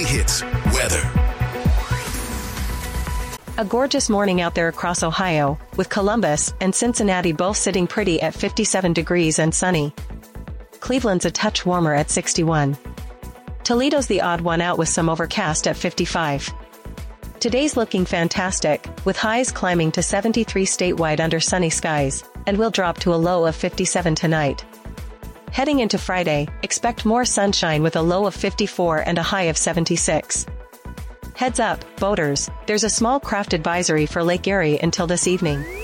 Hits weather. A gorgeous morning out there across Ohio, with Columbus and Cincinnati both sitting pretty at 57 degrees and sunny. Cleveland's a touch warmer at 61. Toledo's the odd one out with some overcast at 55. Today's looking fantastic, with highs climbing to 73 statewide under sunny skies, and will drop to a low of 57 tonight. Heading into Friday, expect more sunshine with a low of 54 and a high of 76. Heads up, boaters, there's a small craft advisory for Lake Erie until this evening.